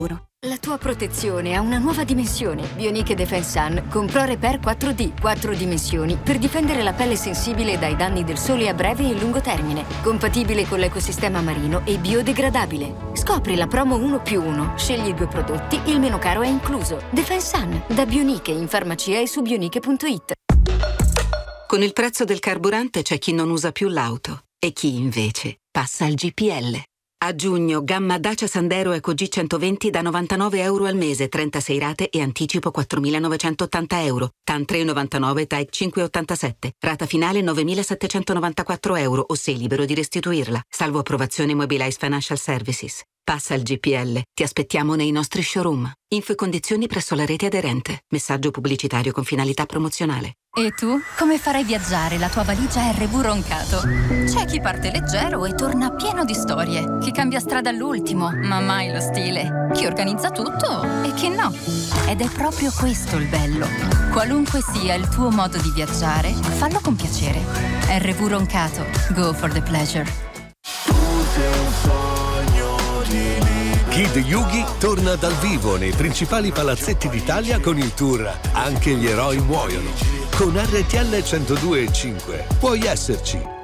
La tua protezione ha una nuova dimensione. Bionic Defense Sun con Pro Repair 4D, 4 dimensioni per difendere la pelle sensibile dai danni del sole a breve e lungo termine. Compatibile con l'ecosistema marino e biodegradabile. Scopri la promo 1+1. Scegli 2 prodotti, il meno caro è incluso. Defense Sun, da Bionic in farmacia e su bionic.it. Con il prezzo del carburante c'è chi non usa più l'auto e chi invece passa al GPL. A giugno, gamma Dacia Sandero Eco G120 da €99 al mese, 36 rate e anticipo €4.980. TAN 3,99, TAEC 5,87. Rata finale €9.794 o sei libero di restituirla. Salvo approvazione Mobilize Financial Services. Passa al GPL. Ti aspettiamo nei nostri showroom. Info e condizioni presso la rete aderente. Messaggio pubblicitario con finalità promozionale. E tu? Come farai viaggiare la tua valigia RV Roncato? C'è chi parte leggero e torna pieno di storie, chi cambia strada all'ultimo, ma mai lo stile, chi organizza tutto e chi no. Ed è proprio questo il bello. Qualunque sia il tuo modo di viaggiare, fallo con piacere. RV Roncato. Go for the pleasure. Kid Yugi torna dal vivo nei principali palazzetti d'Italia con il tour Anche gli eroi muoiono. Con RTL 102.5 puoi esserci.